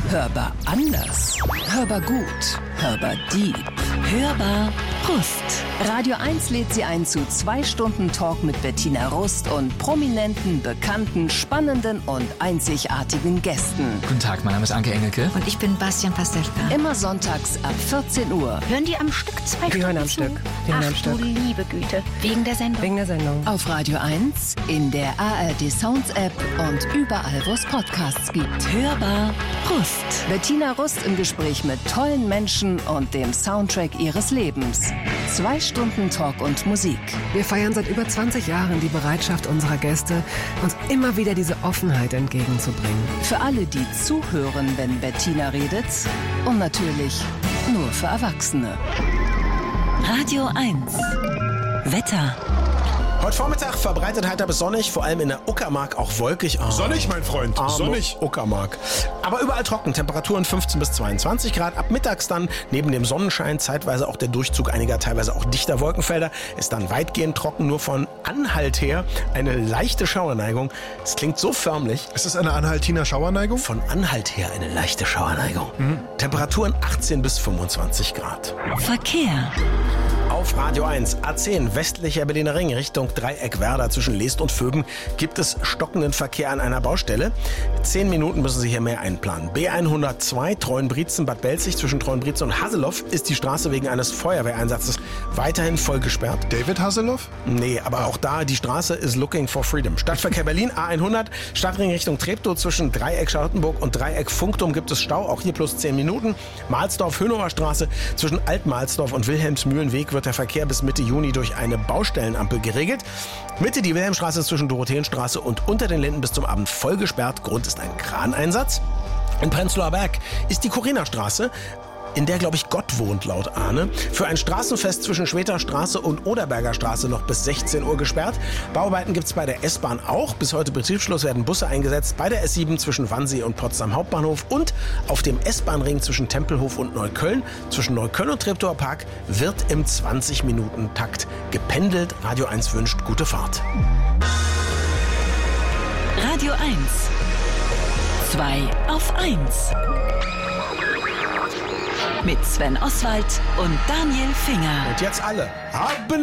Hörbar anders. Hörbar gut. Hörbar deep. Hörbar Rust. Radio 1 lädt Sie ein zu 2 Stunden Talk mit Bettina Rust und prominenten, bekannten, spannenden und einzigartigen Gästen. Guten Tag, mein Name ist Anke Engelke. Und ich bin Bastian Pastewka. Immer sonntags ab 14 Uhr. Hören die am Stück 2 Stunden Die hören am zu? Stück. Ach du liebe Güte. Wegen der Sendung? Wegen der Sendung. Auf Radio 1, in der ARD Sounds App und überall, wo es Podcasts gibt. Hörbar Rust. Bettina Rust im Gespräch mit tollen Menschen und dem Soundtrack ihres Lebens. 2 Stunden Talk und Musik. Wir feiern seit über 20 Jahren die Bereitschaft unserer Gäste, uns immer wieder diese Offenheit entgegenzubringen. Für alle, die zuhören, wenn Bettina redet. Und natürlich nur für Erwachsene. Radio 1. Wetter. Heute Vormittag verbreitet heiter bis sonnig, vor allem in der Uckermark auch wolkig. Sonnig, mein Freund, sonnig. Uckermark. Aber überall trocken, Temperaturen 15 bis 22 Grad. Ab mittags dann neben dem Sonnenschein zeitweise auch der Durchzug einiger teilweise auch dichter Wolkenfelder. Ist dann weitgehend trocken, nur von Anhalt her eine leichte Schauerneigung. Es klingt so förmlich. Ist es eine Anhaltiner Schauerneigung? Von Anhalt her eine leichte Schauerneigung. Temperaturen 18 bis 25 Grad. Verkehr. Auf Radio 1, A10, westlicher Berliner Ring, Richtung Dreieck Werder zwischen Leest und Vöben, gibt es stockenden Verkehr an einer Baustelle. 10 Minuten müssen Sie hier mehr einplanen. B102, Treuenbrietzen, Bad Belzig, zwischen Treuenbrietzen und Hasselhoff ist die Straße wegen eines Feuerwehreinsatzes weiterhin voll gesperrt. David Hasselhoff? Nee, aber auch da, die Straße is looking for freedom. Stadtverkehr Berlin, A100, Stadtring Richtung Treptow, zwischen Dreieck Charlottenburg und Dreieck Funkturm gibt es Stau, auch hier plus 10 Minuten. Mahlsdorf, Hönower Straße, zwischen Altmahlsdorf und Wilhelmsmühlenweg wird der Verkehr bis Mitte Juni durch eine Baustellenampel geregelt. Mitte die Wilhelmstraße zwischen Dorotheenstraße und unter den Linden bis zum Abend voll gesperrt. Grund ist ein Kraneinsatz. In Prenzlauer Berg ist die Corinna-Straße, in der, glaube ich, Gott wohnt, laut Ahne, für ein Straßenfest zwischen Schweter Straße und Oderberger Straße noch bis 16 Uhr gesperrt. Bauarbeiten gibt es bei der S-Bahn auch. Bis heute Betriebsschluss werden Busse eingesetzt bei der S7 zwischen Wannsee und Potsdam Hauptbahnhof und auf dem S-Bahn-Ring zwischen Tempelhof und Neukölln. Zwischen Neukölln und Treptower Park wird im 20-Minuten-Takt gependelt. Radio 1 wünscht gute Fahrt. Radio 1. 2 auf 1. Mit Sven Oswald und Daniel Finger. Und jetzt alle. Haben